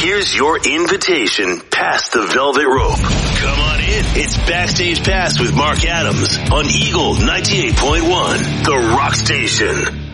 here's your invitation past the velvet rope. Come on in. It's Backstage Pass with Mark Adams on Eagle 98.1, the Rock Station.